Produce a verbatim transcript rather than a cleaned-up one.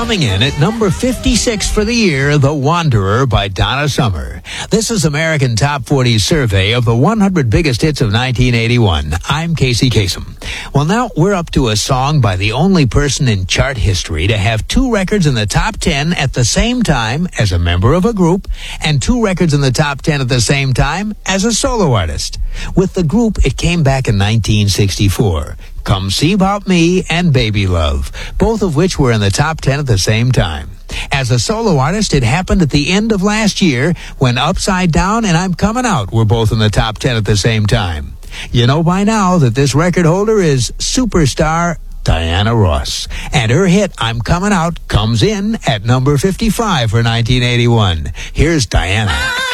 Coming in at number fifty-six for the year, The Wanderer by Donna Summer. This is American Top forty survey of the one hundred biggest hits of nineteen eighty-one. I'm Casey Kasem. Well, now we're up to a song by the only person in chart history to have two records in the top ten at the same time as a member of a group, and two records in the top ten at the same time as a solo artist. With the group, it came back in nineteen sixty-four. Come See About Me and Baby Love, both of which were in the top ten at the same time. As a solo artist, it happened at the end of last year when Upside Down and I'm Coming Out were both in the top ten at the same time. You know by now that this record holder is superstar Diana Ross, and her hit I'm Coming Out comes in at number fifty-five for nineteen eighty-one. Here's Diana.